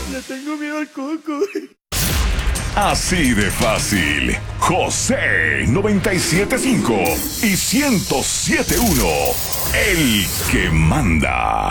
Le tengo miedo al coco. Así de fácil. José 97.5 y 107.1. El que manda.